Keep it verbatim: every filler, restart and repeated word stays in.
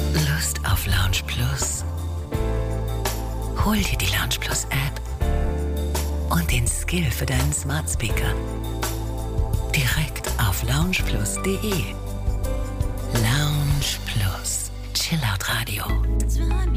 Lust auf Lounge Plus? Hol dir die Lounge Plus App und den Skill für deinen Smart Speaker. Direkt auf lounge plus punkt de. Lounge Plus. Chillout Radio.